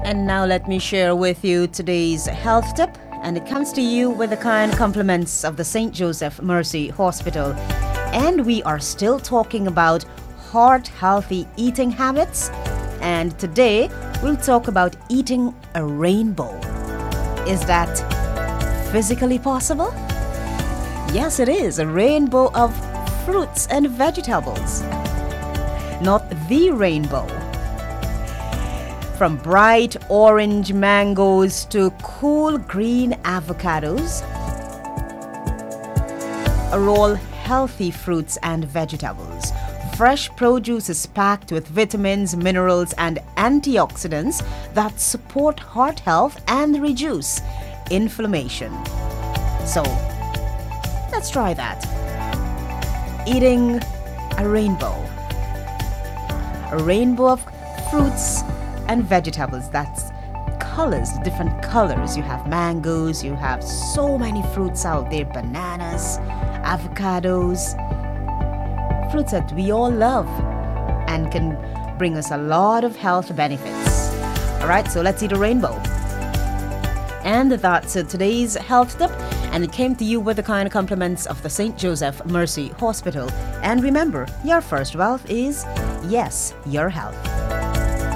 And now let me share with you today's health tip, and it comes to you with the kind compliments of the St. Joseph Mercy Hospital. And we are still talking about heart healthy eating habits. And today we'll talk about eating a rainbow. Is that physically possible? Yes, it is a rainbow of fruits and vegetables. Not the rainbow. From bright orange mangoes to cool green avocados, are all healthy fruits and vegetables. Fresh produce is packed with vitamins, minerals, and antioxidants that support heart health and reduce inflammation. So, let's try that. Eating a rainbow. A rainbow of fruits and vegetables. That's colors, different colors. You have mangoes, you have so many fruits out there, bananas, avocados, fruits that we all love and can bring us a lot of health benefits. All right, so let's eat a rainbow. And that's today's health tip, and it came to you with the kind compliments of the St. Joseph Mercy Hospital. And remember, your first wealth is, yes, your health.